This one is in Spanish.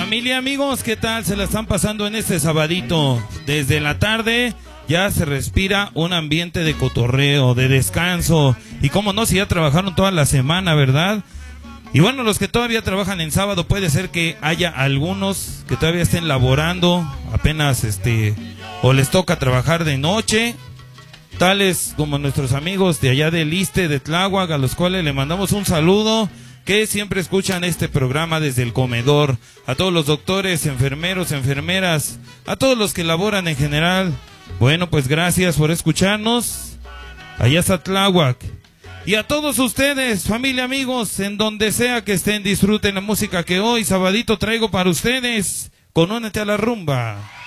Familia, amigos, ¿qué tal? Se la están pasando en este sabadito. Desde la tarde ya se respira un ambiente de cotorreo, de descanso. Y cómo no, si ya trabajaron toda la semana, ¿verdad? Y bueno, los que todavía trabajan en sábado, puede ser que haya algunos que todavía estén laborando, apenas o les toca trabajar de noche, tales como nuestros amigos de allá del Iste, de Tláhuac, a los cuales le mandamos un saludo, que siempre escuchan este programa desde el comedor, a todos los doctores, enfermeros, enfermeras, a todos los que laboran en general. Bueno, pues gracias por escucharnos, allá está Tláhuac. Y a todos ustedes, familia, amigos, en donde sea que estén, disfruten la música que hoy, sabadito, traigo para ustedes, con Únete a la Rumba.